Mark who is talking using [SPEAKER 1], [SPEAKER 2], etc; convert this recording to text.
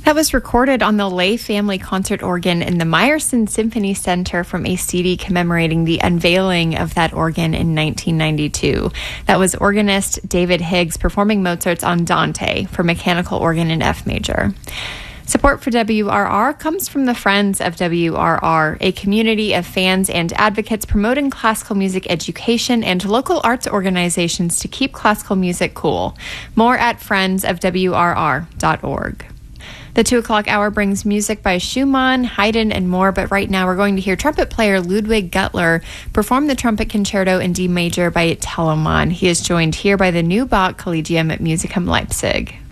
[SPEAKER 1] That was recorded on the Lay family concert organ in the Meyerson Symphony Center from a CD commemorating the unveiling of that organ in 1992. That was organist David Higgs performing Mozart's Andante for mechanical organ in F major. Support for WRR comes from the Friends of WRR, a community of fans and advocates promoting classical music education and local arts organizations to keep classical music cool. More at friendsofwrr.org. The 2 o'clock hour brings music by Schumann, Haydn, and more, but right now we're going to hear trumpet player Ludwig Gutler perform the Trumpet Concerto in D major by Telemann. He is joined here by the new Bach Collegium at Musicum Leipzig.